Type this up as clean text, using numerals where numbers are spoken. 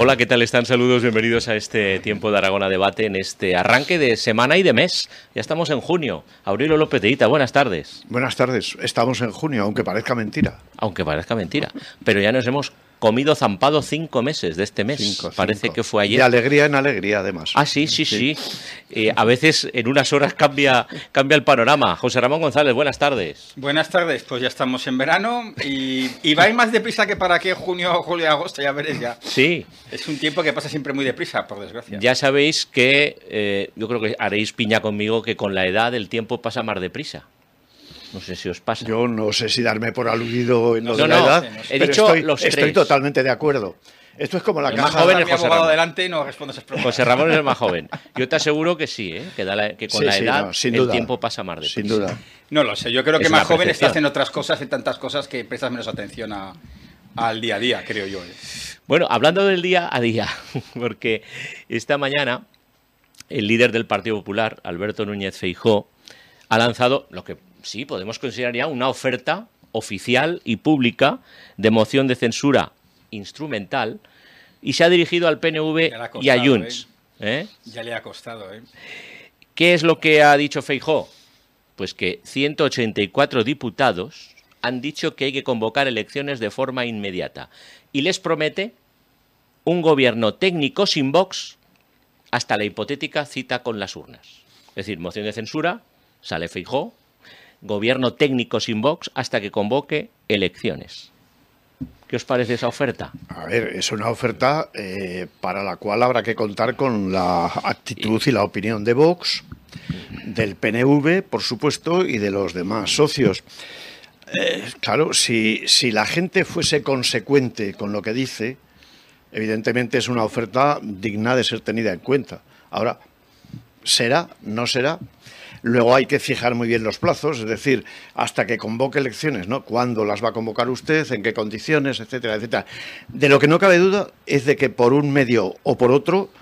Hola, ¿qué tal están? Saludos, bienvenidos a este Tiempo de Aragón a Debate en este arranque de semana y de mes. Ya estamos en junio. Aurelio López de Hita, buenas tardes. Buenas tardes, estamos en junio, aunque parezca mentira. Aunque parezca mentira, pero ya nos hemos comido zampado 5 meses de este mes. Parece que fue ayer. De alegría en alegría, además. Ah, sí. A veces en unas horas cambia el panorama. José Ramón González, buenas tardes. Buenas tardes, pues ya estamos en verano y va a ir más deprisa que para que junio, julio y agosto, ya veréis ya. Sí. Es un tiempo que pasa siempre muy deprisa, por desgracia. Ya sabéis que yo creo que haréis piña conmigo que con la edad el tiempo pasa más deprisa. No sé si os pasa. Yo no sé si darme por aludido en lo de la edad, he pero dicho estoy totalmente de acuerdo. Esto es como la más joven es mi José abogado Ramón. delante no responde esas preguntas. José Ramón es el más joven. Yo te aseguro que sí, que con la edad el tiempo pasa más deprisa. Sin duda. No lo sé, yo creo que Es más una joven percepción. estás en otras cosas, en tantas cosas que prestas menos atención al día a día, creo yo. Bueno, hablando del día a día, porque esta mañana el líder del Partido Popular, Alberto Núñez Feijóo, ha lanzado lo que sí podemos considerar ya una oferta oficial y pública de moción de censura instrumental y se ha dirigido al PNV y a Junts. Ya le ha costado, ¿Qué es lo que ha dicho Feijóo? Pues que 184 diputados han dicho que hay que convocar elecciones de forma inmediata y les promete un gobierno técnico sin Vox hasta la hipotética cita con las urnas. Es decir, moción de censura, sale Feijóo, gobierno técnico sin Vox hasta que convoque elecciones. ¿Qué os parece esa oferta? A ver, es una oferta para la cual habrá que contar con la actitud y la opinión de Vox, del PNV, por supuesto, y de los demás socios. Claro, si la gente fuese consecuente con lo que dice, evidentemente es una oferta digna de ser tenida en cuenta. Ahora, ¿será? ¿No será? Luego hay que fijar muy bien los plazos, es decir, hasta que convoque elecciones, ¿no? ¿Cuándo las va a convocar usted? ¿En qué condiciones? Etcétera, etcétera. De lo que no cabe duda es de que por un medio o por otro